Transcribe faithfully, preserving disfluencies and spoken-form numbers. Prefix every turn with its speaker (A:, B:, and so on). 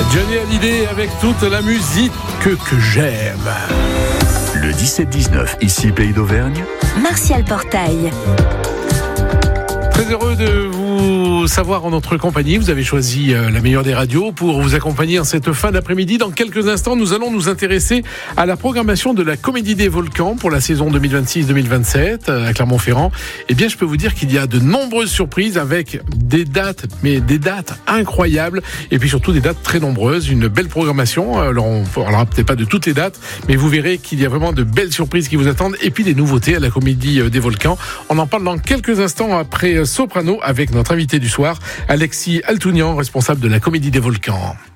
A: Johnny Hallyday avec toute la musique que, que j'aime.
B: Le dix-sept dix-neuf, ici Pays d'Auvergne.
C: Martial Portail.
A: Très heureux de vous savoir en notre compagnie. Vous avez choisi la meilleure des radios pour vous accompagner en cette fin d'après-midi. Dans quelques instants, nous allons nous intéresser à la programmation de la Comédie des Volcans pour la saison deux mille vingt-six deux mille vingt-sept à Clermont-Ferrand. Eh bien, je peux vous dire qu'il y a de nombreuses surprises avec des dates, mais des dates incroyables et puis surtout des dates très nombreuses. Une belle programmation. Alors, on ne parlera peut-être pas de toutes les dates, mais vous verrez qu'il y a vraiment de belles surprises qui vous attendent et puis des nouveautés à la Comédie des Volcans. On en parle dans quelques instants après Soprano avec notre invité du soir, Alexis Altounian, responsable de la Comédie des Volcans.